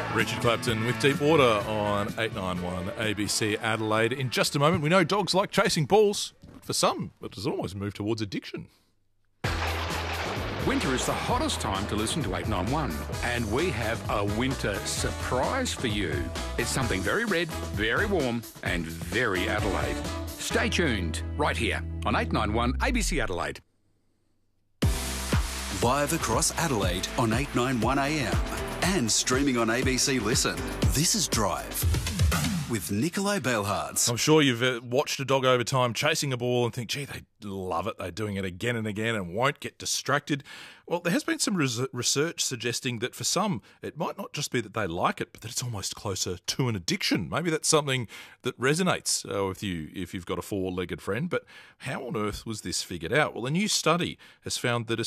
Richard Clapton with Deep Water on 891 ABC Adelaide. In just a moment, we know dogs like chasing balls, but for some, it has almost moved towards addiction. Winter is the hottest time to listen to 891, and we have a winter surprise for you. It's something very red, very warm, and very Adelaide. Stay tuned right here on 891 ABC Adelaide. Live across Adelaide on 891 AM and streaming on ABC Listen. This is Drive with Nicolai Belhards. I'm sure you've watched a dog over time chasing a ball and think, gee, they love it. They're doing it again and again and won't get distracted. Well, there has been some research suggesting that for some, it might not just be that they like it, but that it's almost closer to an addiction. Maybe that's something that resonates with you if you've got a four-legged friend. But how on earth was this figured out? Well, a new study has found that